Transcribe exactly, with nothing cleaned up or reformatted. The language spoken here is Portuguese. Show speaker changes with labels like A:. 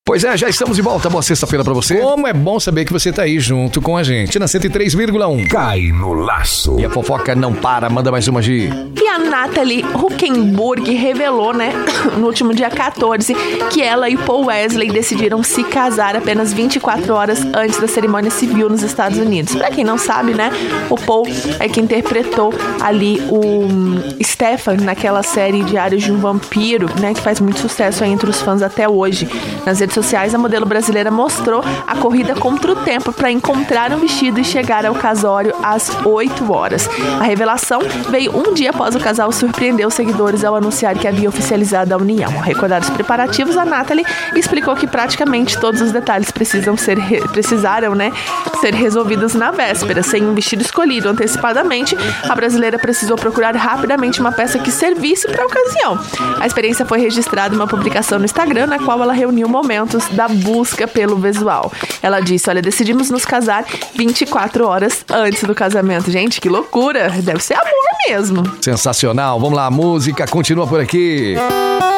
A: Pois é, já estamos de volta. Boa sexta-feira pra você.
B: Como é bom saber que você tá aí junto com a gente na cento e três vírgula um.
A: Cai no laço. E a fofoca não para. Manda mais uma, Gi.
C: E a Natalie Huckenburg revelou, né, no último dia quatorze, que ela e Paul Wesley decidiram se casar apenas vinte e quatro horas antes da cerimônia civil nos Estados Unidos. Pra quem não sabe, né, o Paul é que interpretou ali o Stefan naquela série Diários de um Vampiro, né, que faz muito sucesso aí entre os fãs até hoje. Nas redes sociais, a modelo brasileira mostrou a corrida contra o tempo para encontrar um vestido e chegar ao casório às oito horas. A revelação veio um dia após o casal surpreender os seguidores ao anunciar que havia oficializado a união. Ao recordar os preparativos, a Natalie explicou que praticamente todos os detalhes precisam ser re... precisaram, né, ser resolvidos na véspera. Sem um vestido escolhido antecipadamente, a brasileira precisou procurar rapidamente uma peça que servisse para a ocasião. A experiência foi registrada em uma publicação no Instagram, na qual ela reuniu momentos da busca pelo visual. Ela disse, olha, decidimos nos casar vinte e quatro horas antes do casamento. Gente, que loucura! Deve ser amor mesmo.
A: Sensacional. Vamos lá, a música continua por aqui.